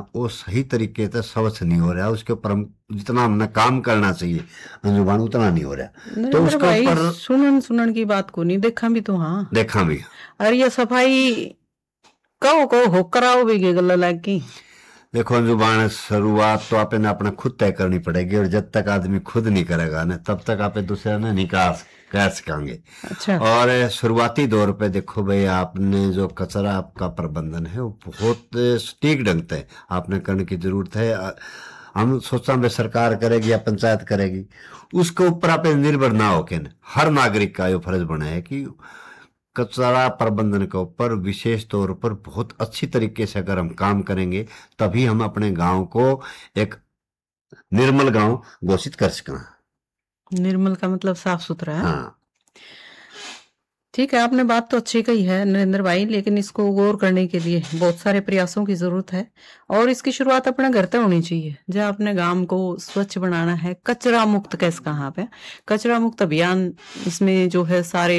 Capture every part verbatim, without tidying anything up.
वो सही तरीके से स्वच्छ नहीं हो रहा, उसके ऊपर हम जितना हमने काम करना चाहिए अंजुबान उतना नहीं हो रहा। तो नरेंद्र उसके भाई, ऊपर सुनन सुनन की बात को नहीं देखा भी तो हाँ। देखा भी। और ये सफाई कहो कहो हो कराओ भी गला लाग की। देखो अंजुबान, शुरुआत तो आपने अपने खुद तय करनी पड़ेगी, और जब तक आदमी खुद नहीं करेगा ना तब तक आप दूसरे ने निकास कह सकेंगे। अच्छा। और शुरुआती दौर पे देखो भाई, आपने जो कचरा आपका प्रबंधन है वो बहुत सटीक ढंग से आपने करने की जरूरत है। अ, हम सोचता हूँ सरकार करेगी या पंचायत करेगी, उसके ऊपर आप निर्भर ना होके न, हर नागरिक का ये फर्ज बना है कि कचरा प्रबंधन के ऊपर विशेष तौर पर बहुत अच्छी तरीके से अगर हम काम करेंगे, तभी हम अपने गांव को एक निर्मल गांव घोषित कर सकें। निर्मल का मतलब साफ सुथरा है। हाँ। ठीक है, आपने बात तो अच्छी कही है नरेंद्र भाई, लेकिन इसको गौर करने के लिए बहुत सारे प्रयासों की जरूरत है। और इसकी शुरुआत अपने घर से होनी चाहिए। जब अपने गांव को स्वच्छ बनाना है, कचरा मुक्त कैसे कहाँ पे कचरा मुक्त अभियान, इसमें जो है सारे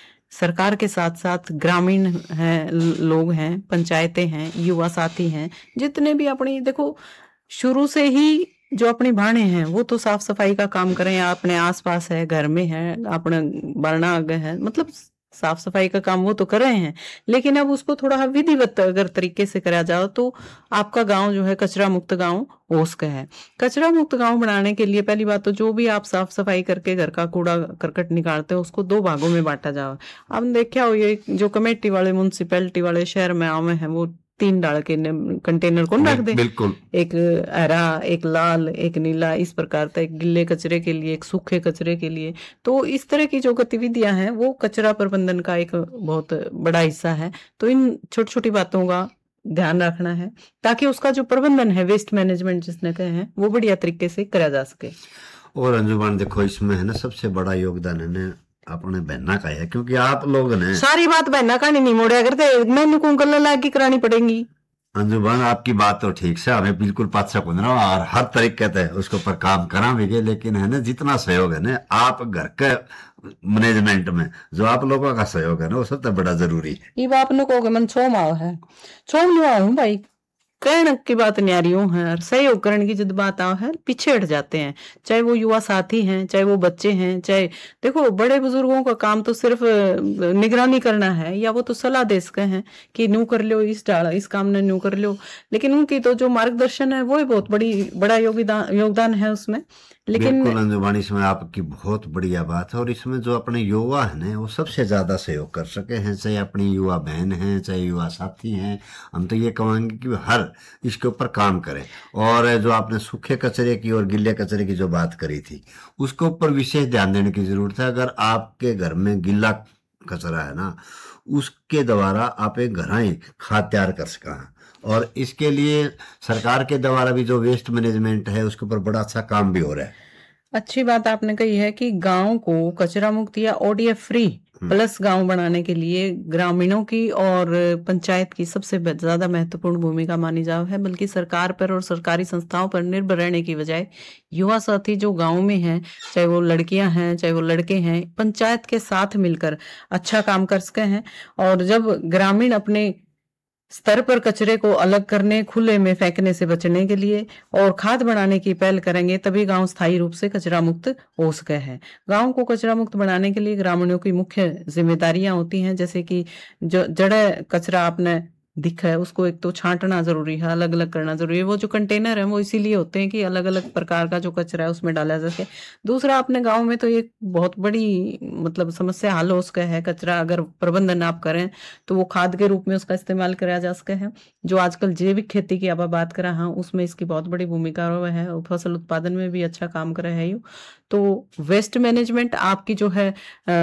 सरकार के साथ साथ ग्रामीण हैं, लोग हैं, पंचायतें हैं, युवा साथी हैं, जितने भी अपनी देखो शुरू से ही जो अपनी भाने हैं वो तो साफ सफाई का काम करें, अपने आसपास है, घर में है, अपने बरना आगे है, मतलब साफ सफाई का काम वो तो कर रहे हैं। लेकिन अब उसको थोड़ा विधिवत अगर तरीके से करा जाओ तो आपका गांव जो है कचरा मुक्त गांव हो सका है। कचरा मुक्त गांव बनाने के लिए पहली बात तो जो भी आप साफ सफाई करके घर का कूड़ा करकट निकालते हो उसको दो भागों में बांटा जाओ। आपने देखा हो ये जो कमेटी वाले म्यूनसिपैलिटी वाले शहर में आवे हैं वो तीन डाल के कंटेनर कौन रख बिल, दे, बिल्कुल। एक हरा, एक लाल, एक नीला, इस प्रकार का, एक गिल्ले कचरे के लिए, एक सूखे कचरे के लिए। तो इस तरह की जो गतिविधियां हैं वो कचरा प्रबंधन का एक बहुत बड़ा हिस्सा है। तो इन छोटी छोटी बातों का ध्यान रखना है ताकि उसका जो प्रबंधन है, वेस्ट मैनेजमेंट जिसने कहे हैं, वो बढ़िया तरीके से करा जा सके। और अंजुमान देखो, इसमें है ना सबसे बड़ा योगदान है ना अपने बहना का है, क्योंकि आप लोग ने सारी बात बहना कहानी नहीं मोड़िया करते, मैंने को गला लाग की करानी पड़ेगी। अंजुमान आपकी बात तो ठीक से, हमें बिल्कुल पाछा कुंद रहा और हर तरीके से उसके ऊपर काम करा भी गए, लेकिन है ना जितना सहयोग है ना आप घर के मैनेजमेंट में, जो आप लोगों का सहयोग है ना वो सबसे बड़ा जरूरी है। ये बाप ने कहोगे मन छोम आओ है, छोम नहीं आओ भाई, कहने की बात नहीं आ रही हूँ है, सहयोग करने की जब बात आओ है पीछे हट जाते हैं। चाहे वो युवा साथी हैं, चाहे वो बच्चे हैं, चाहे देखो बड़े बुजुर्गों का काम तो सिर्फ निगरानी करना है, या वो तो सलाह दे सके हैं कि न्यू कर लो, इस डाल इस काम ने न्यू कर लो, लेकिन उनकी तो जो मार्गदर्शन है वो ही बहुत बड़ी बड़ा योगदान योगदान है उसमें। लेकिन बिल्कुल अंजुबानी, इसमें आपकी बहुत बढ़िया बात है, और इसमें जो अपने युवा है ना वो सबसे ज्यादा सहयोग कर सके हैं, चाहे अपनी युवा बहन है, चाहे युवा साथी हैं। हम तो ये कहेंगे कि हर इसके ऊपर काम करें। और जो आपने सूखे कचरे की और गिल्ले कचरे की जो बात करी थी, उसके ऊपर विशेष ध्यान देने की जरूरत है। अगर आपके घर में गिल्ला कचरा है ना, उसके द्वारा आप एक घर ही खाद तैयार कर सका, और इसके लिए सरकार के द्वारा भी जो वेस्ट मैनेजमेंट है उसके ऊपर बड़ा अच्छा काम भी हो रहा है। अच्छी बात आपने कही है कि गांव को कचरा मुक्त या ओडीएफ फ्री प्लस गांव बनाने के लिए ग्रामीणों की और पंचायत की सबसे ज्यादा महत्वपूर्ण भूमिका मानी जाव है। बल्कि सरकार पर और सरकारी संस्थाओं पर निर्भर रहने की बजाय युवा साथी जो गांव में हैं, चाहे वो लड़कियां हैं चाहे वो लड़के हैं, पंचायत के साथ मिलकर अच्छा काम कर सके हैं। और जब ग्रामीण अपने स्तर पर कचरे को अलग करने, खुले में फेंकने से बचने के लिए और खाद बनाने की पहल करेंगे, तभी गांव स्थायी रूप से कचरा मुक्त हो सके है। गांव को कचरा मुक्त बनाने के लिए ग्रामीणों की मुख्य जिम्मेदारियां होती हैं, जैसे कि जो जड़ कचरा आपने दिखा है उसको एक तो छांटना जरूरी है, अलग अलग करना जरूरी है। वो जो कंटेनर है वो इसीलिए होते हैं कि अलग अलग प्रकार का जो कचरा है उसमें डाला जा सके। दूसरा, अपने गांव में तो एक बहुत बड़ी मतलब समस्या हल हो सका है, कचरा अगर प्रबंधन आप करें तो वो खाद के रूप में उसका इस्तेमाल करा जा सके है। जो आजकल जैविक खेती की आप बात करा हाँ, उसमें इसकी बहुत बड़ी भूमिका है, फसल उत्पादन में भी अच्छा काम करे है यू। तो वेस्ट मैनेजमेंट आपकी जो है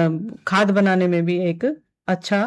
खाद बनाने में भी एक अच्छा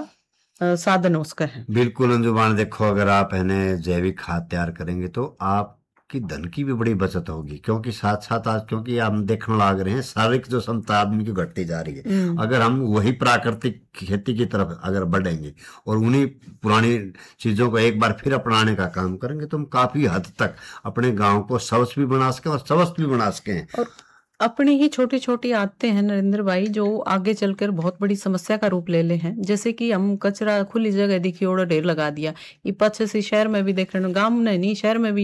साधन उसका है। बिल्कुल अंजुमान, देखो अगर आप है जैविक खाद तैयार करेंगे तो आपकी धन की भी बड़ी बचत होगी, क्योंकि साथ साथ आज क्योंकि हम देखने लग रहे हैं शारीरिक जो क्षमता आदमी की घटती जा रही है। अगर हम वही प्राकृतिक खेती की तरफ अगर बढ़ेंगे और उन्हीं पुरानी चीजों को एक बार फिर अपनाने का काम करेंगे तो हम काफी हद तक अपने गांव को स्वच्छ भी बना सके और स्वस्थ भी बना सके। और अपनी ही छोटी छोटी आदतें हैं नरेंद्र भाई जो आगे चलकर बहुत बड़ी समस्या का रूप ले ले हैं। जैसे कि हम कचरा खुली जगह देखिए और ढेर लगा दिया, ये पीछे से शहर में भी देख रहे हैं, गांव में नहीं शहर में भी